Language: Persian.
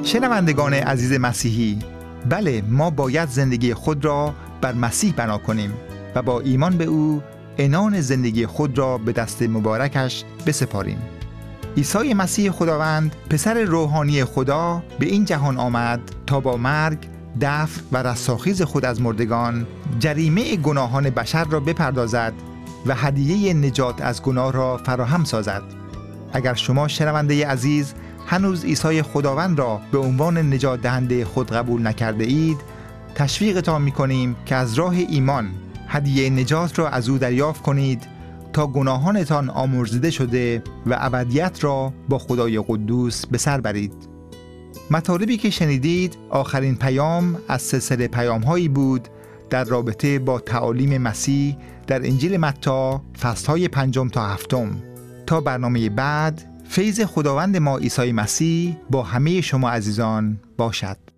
شنوندگان عزیز مسیحی، بله، ما باید زندگی خود را بر مسیح بنا کنیم و با ایمان به او عنان زندگی خود را به دست مبارکش بسپاریم. عیسی مسیح خداوند، پسر روحانی خدا، به این جهان آمد تا با مرگ، دفن و رستاخیز خود از مردگان جریمه گناهان بشر را بپردازد و هدیه نجات از گناه را فراهم سازد. اگر شما شنونده عزیز هنوز عیسی خداوند را به عنوان نجات دهنده خود قبول نکرده اید، تشویقتان می‌کنیم که از راه ایمان هدیه نجات را از او دریافت کنید تا گناهانتان آمرزیده شده و ابدیت را با خدای قدوس به سر برید. مطالبی که شنیدید آخرین پیام از سلسله پیام‌هایی بود در رابطه با تعالیم مسیح در انجیل متی فصل‌های 5 تا 7. تا برنامه بعد، فیض خداوند ما عیسی مسیح با همه شما عزیزان باشد.